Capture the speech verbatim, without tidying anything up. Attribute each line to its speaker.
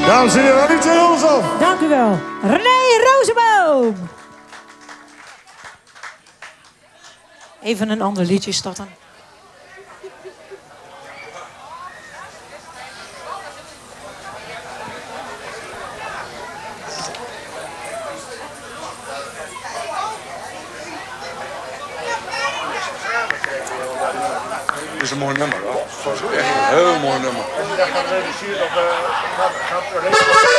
Speaker 1: Dames en heren, Anita Rolshoff.
Speaker 2: Dank u wel. René Rosenboom. Even een ander liedje starten.
Speaker 3: Dat is een mooi nummer, hoor. Dat is echt een heel mooi nummer.